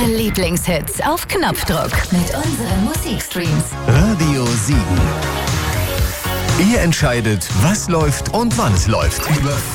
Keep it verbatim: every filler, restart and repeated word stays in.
Eure Lieblingshits auf Knopfdruck mit unseren Musikstreams. Radio Siegen. Ihr entscheidet, was läuft und wann es läuft. Über